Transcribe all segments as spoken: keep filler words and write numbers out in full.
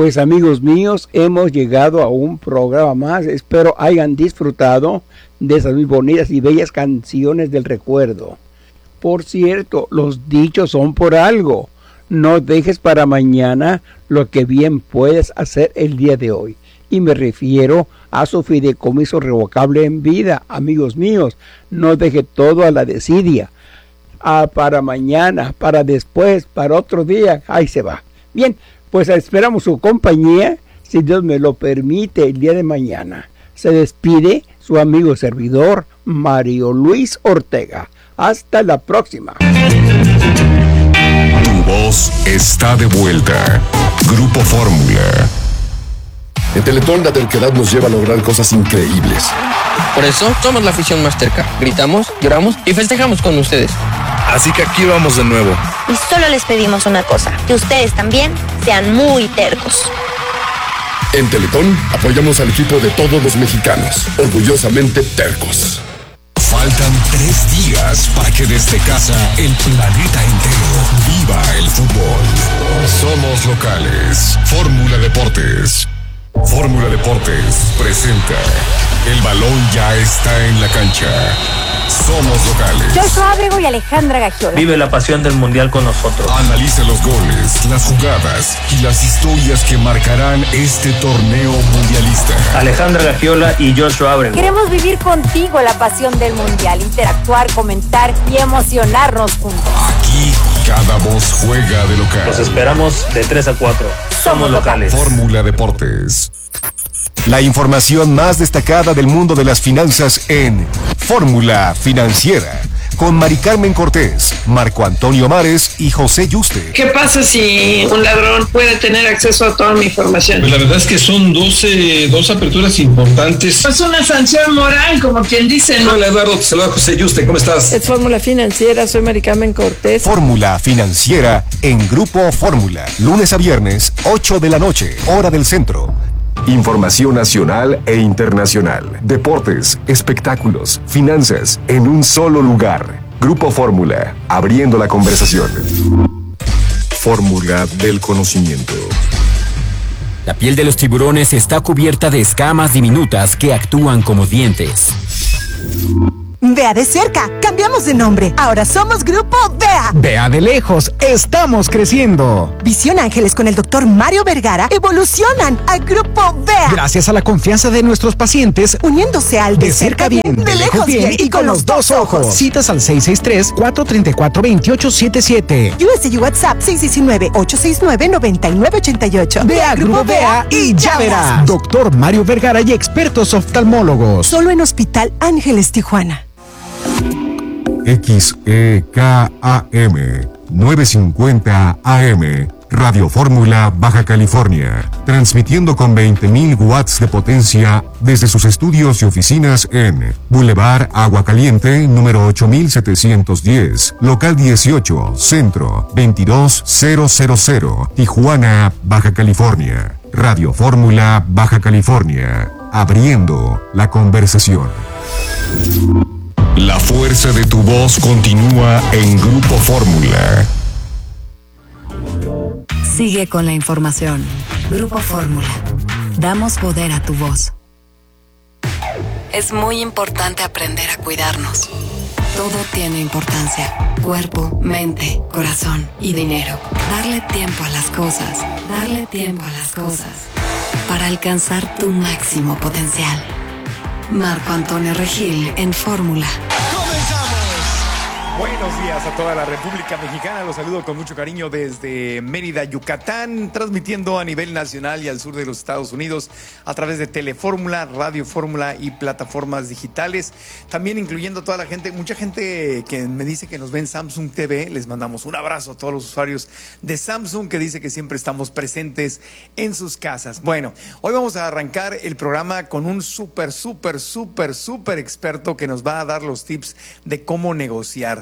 Pues amigos míos, hemos llegado a un programa más. Espero hayan disfrutado de esas muy bonitas y bellas canciones del recuerdo. Por cierto, los dichos son por algo. No dejes para mañana lo que bien puedes hacer el día de hoy. Y me refiero a su fideicomiso revocable en vida, amigos míos. No deje todo a la desidia. Ah, para mañana, para después, para otro día. Ahí se va. Bien, pues esperamos su compañía, si Dios me lo permite, el día de mañana. Se despide su amigo servidor, Mario Luis Ortega. Hasta la próxima. Tu voz está de vuelta. Grupo Fórmula. En Teletón la terquedad nos lleva a lograr cosas increíbles. Por eso somos la afición más terca. Gritamos, lloramos y festejamos con ustedes. Así que aquí vamos de nuevo. Y solo les pedimos una cosa, que ustedes también sean muy tercos. En Teletón apoyamos al equipo de todos los mexicanos, orgullosamente tercos. Faltan tres días para que desde casa el planeta entero viva el fútbol. Somos locales. Fórmula Deportes. Fórmula Deportes presenta El balón ya está en la cancha. Somos locales. Joshua Ábrego y Alejandra Gagiola. Vive la pasión del mundial con nosotros. Analiza los goles, las jugadas y las historias que marcarán este torneo mundialista. Alejandra Gagiola y Joshua Ábrego. Queremos vivir contigo la pasión del mundial, interactuar, comentar y emocionarnos juntos. Aquí cada voz juega de local. Los esperamos de tres a cuatro. Somos locales. Fórmula Deportes. La información más destacada del mundo de las finanzas en Fórmula Financiera, con Mari Carmen Cortés, Marco Antonio Mares y José Yuste. ¿Qué pasa si un ladrón puede tener acceso a toda mi información? Pues la verdad es que son doce, dos aperturas importantes. Es una sanción moral, como quien dice, ¿no? Hola Eduardo, te saluda José Yuste, ¿cómo estás? Es Fórmula Financiera, soy Mari Carmen Cortés. Fórmula Financiera en Grupo Fórmula, lunes a viernes, ocho de la noche, hora del centro. Información nacional e internacional, deportes, espectáculos, finanzas, en un solo lugar. Grupo Fórmula, abriendo la conversación. Fórmula del conocimiento. La piel de los tiburones está cubierta de escamas diminutas que actúan como dientes. Vea de cerca, cambiamos de nombre. Ahora somos Grupo Vea. Vea de lejos, estamos creciendo. Visión Ángeles con el doctor Mario Vergara evolucionan a Grupo Vea. Gracias a la confianza de nuestros pacientes, uniéndose al de, de cerca bien, bien, de lejos bien y con los dos ojos. Citas al seis seis tres, cuatro tres cuatro, dos ocho siete siete. U S U WhatsApp seis uno nueve, ocho seis nueve, nueve nueve ocho ocho. Vea Grupo Vea y ya verás. Doctor Mario Vergara y expertos oftalmólogos. Solo en Hospital Ángeles Tijuana. X E K A M novecientos cincuenta A M Radio Fórmula Baja California, transmitiendo con veinte mil watts de potencia desde sus estudios y oficinas en Boulevard Agua Caliente, número ocho mil setecientos diez, local dieciocho, centro, veintidós mil, Tijuana, Baja California. Radio Fórmula Baja California, abriendo la conversación. La fuerza de tu voz continúa en Grupo Fórmula. Sigue con la información. Grupo Fórmula. Damos poder a tu voz. Es muy importante aprender a cuidarnos. Todo tiene importancia. Cuerpo, mente, corazón y dinero. Darle tiempo a las cosas. Darle tiempo a las cosas. Para alcanzar tu máximo potencial. Marco Antonio Regil en Fórmula. Buenos días a toda la República Mexicana, los saludo con mucho cariño desde Mérida, Yucatán, transmitiendo a nivel nacional y al sur de los Estados Unidos a través de Telefórmula, Radio Fórmula y plataformas digitales, también incluyendo a toda la gente, mucha gente que me dice que nos ve en Samsung T V, les mandamos un abrazo a todos los usuarios de Samsung que dice que siempre estamos presentes en sus casas. Bueno, hoy vamos a arrancar el programa con un súper, súper, súper, súper experto que nos va a dar los tips de cómo negociar.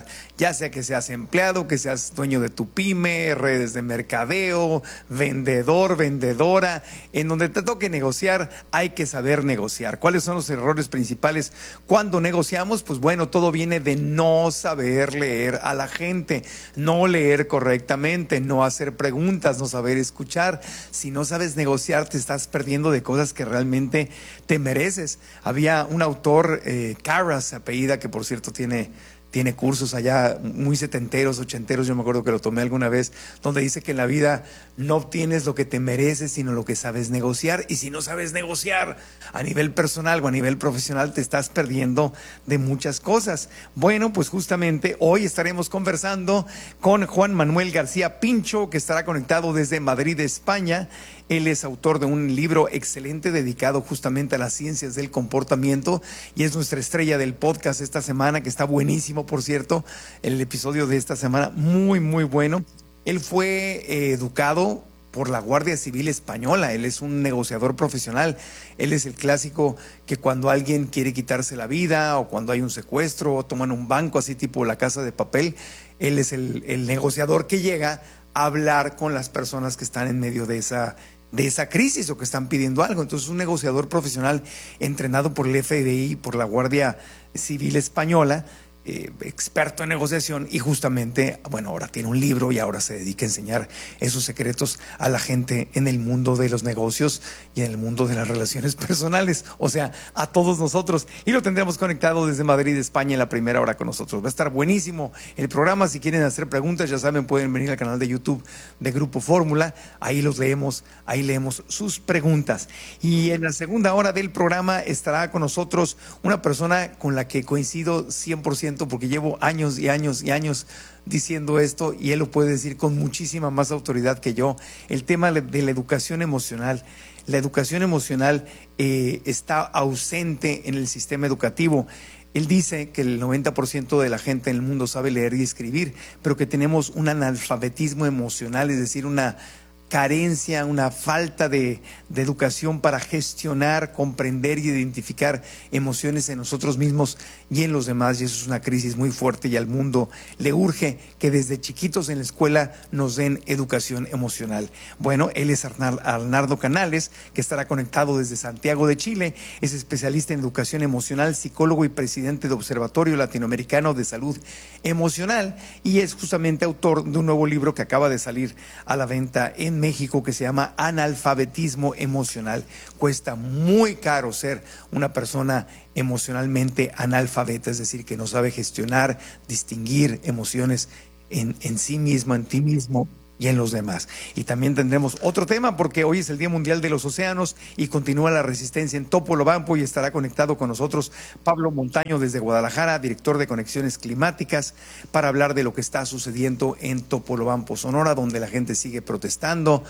ya sea que seas empleado, que seas dueño de tu pyme, redes de mercadeo, vendedor, vendedora, en donde te toque negociar, hay que saber negociar. ¿Cuáles son los errores principales cuando negociamos? Pues bueno, todo viene de no saber leer a la gente, no leer correctamente, no hacer preguntas, no saber escuchar. Si no sabes negociar, te estás perdiendo de cosas que realmente te mereces. Había un autor, eh, Carras, apellida, que por cierto tiene... Tiene cursos allá muy setenteros, ochenteros, yo me acuerdo que lo tomé alguna vez, donde dice que en la vida no obtienes lo que te mereces, sino lo que sabes negociar. Y si no sabes negociar a nivel personal o a nivel profesional, te estás perdiendo de muchas cosas. Bueno, pues justamente hoy estaremos conversando con Juan Manuel García Pincho, que estará conectado desde Madrid, España. Él es autor de un libro excelente dedicado justamente a las ciencias del comportamiento y es nuestra estrella del podcast esta semana, que está buenísimo, por cierto, el episodio de esta semana, muy, muy bueno. Él fue eh, educado por la Guardia Civil Española, él es un negociador profesional, él es el clásico que cuando alguien quiere quitarse la vida o cuando hay un secuestro o toman un banco así tipo La Casa de Papel, él es el, el negociador que llega a hablar con las personas que están en medio de esa de esa crisis o que están pidiendo algo. Entonces, un negociador profesional entrenado por el F B I, por la Guardia Civil Española, eh, experto en negociación, y justamente, bueno, ahora tiene un libro y ahora se dedica a enseñar esos secretos a la gente en el mundo de los negocios y en el mundo de las relaciones personales, o sea, a todos nosotros. Y lo tendremos conectado desde Madrid, España, en la primera hora con nosotros. Va a estar buenísimo el programa. Si quieren hacer preguntas, ya saben, pueden venir al canal de YouTube de Grupo Fórmula. Ahí los leemos, ahí leemos sus preguntas. Y en la segunda hora del programa estará con nosotros una persona con la que coincido cien por ciento, porque llevo años y años y años diciendo esto y él lo puede decir con muchísima más autoridad que yo. El tema de la educación emocional. La educación emocional eh, está ausente en el sistema educativo. Él dice que el noventa por ciento de la gente en el mundo sabe leer y escribir, pero que tenemos un analfabetismo emocional, es decir, una carencia, una falta de, de educación para gestionar, comprender y identificar emociones en nosotros mismos y en los demás, y eso es una crisis muy fuerte y al mundo le urge que desde chiquitos en la escuela nos den educación emocional. Bueno, él es Arnaldo Canales, que estará conectado desde Santiago de Chile, es especialista en educación emocional, psicólogo y presidente de Observatorio Latinoamericano de Salud Emocional, y es justamente autor de un nuevo libro que acaba de salir a la venta en México, que se llama Analfabetismo Emocional. Cuesta muy caro ser una persona emocionalmente analfabeta, es decir, que no sabe gestionar, distinguir emociones en, en sí mismo, en ti mismo y en los demás. Y también tendremos otro tema, porque hoy es el Día Mundial de los Océanos y continúa la resistencia en Topolobampo, y estará conectado con nosotros Pablo Montaño desde Guadalajara, director de Conexiones Climáticas, para hablar de lo que está sucediendo en Topolobampo, Sonora, donde la gente sigue protestando.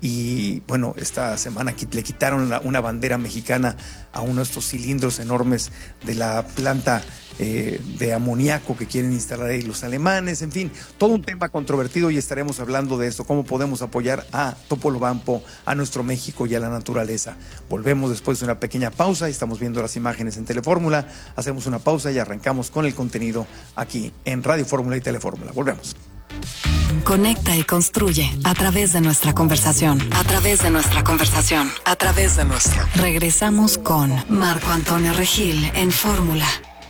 Y bueno, esta semana le quitaron la, una bandera mexicana a uno de estos cilindros enormes de la planta eh, de amoníaco que quieren instalar ahí los alemanes. En fin, todo un tema controvertido, y estaremos hablando de esto, cómo podemos apoyar a Topolobampo, a nuestro México y a la naturaleza. Volvemos después de una pequeña pausa. Estamos viendo las imágenes en Telefórmula. Hacemos una pausa y arrancamos con el contenido aquí en Radio Fórmula y Telefórmula. Volvemos. Conecta y construye a través de nuestra conversación, a través de nuestra conversación, a través de nuestra. Regresamos con Marco Antonio Regil en Fórmula.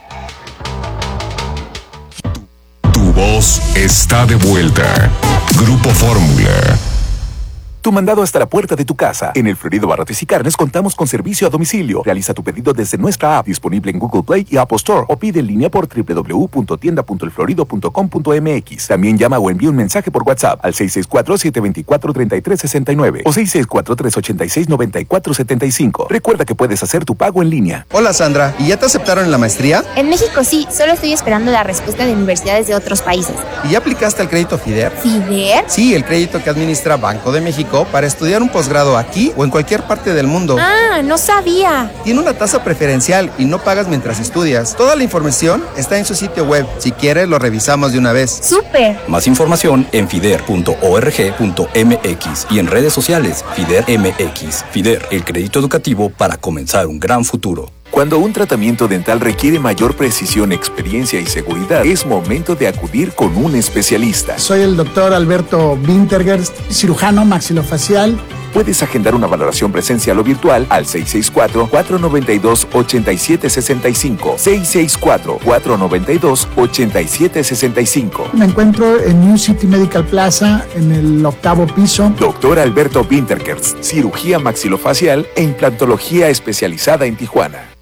Tu voz está de vuelta. Grupo Fórmula. Tu mandado hasta la puerta de tu casa. En el Florido Barrotes y Carnes contamos con servicio a domicilio. Realiza tu pedido desde nuestra app, disponible en Google Play y Apple Store, o pide en línea por doble u doble u doble u punto tienda punto el florido punto com punto m x. También llama o envía un mensaje por WhatsApp al seis seis cuatro, siete dos cuatro, tres tres seis nueve o seis seis cuatro, tres ocho seis, nueve cuatro siete cinco. Recuerda que puedes hacer tu pago en línea. Hola Sandra, ¿y ya te aceptaron en la maestría? En México sí, solo estoy esperando la respuesta de universidades de otros países. ¿Y ya aplicaste al crédito FIDER? ¿FIDER? Sí, el crédito que administra Banco de México para estudiar un posgrado aquí o en cualquier parte del mundo. Ah, no sabía. Tiene una tasa preferencial y no pagas mientras estudias. Toda la información está en su sitio web. Si quieres, lo revisamos de una vez. ¡Súper! Más información en fider punto org punto m x y en redes sociales FIDER M X. FIDER, el crédito educativo para comenzar un gran futuro. Cuando un tratamiento dental requiere mayor precisión, experiencia y seguridad, es momento de acudir con un especialista. Soy el doctor Alberto Wintergerst, cirujano maxilofacial. Puedes agendar una valoración presencial o virtual al seis seis cuatro, cuatro nueve dos, ocho siete seis cinco, seis seis cuatro, cuatro nueve dos, ocho siete seis cinco. Me encuentro en New City Medical Plaza, en el octavo piso. Doctor Alberto Wintergerst, cirugía maxilofacial e implantología especializada en Tijuana.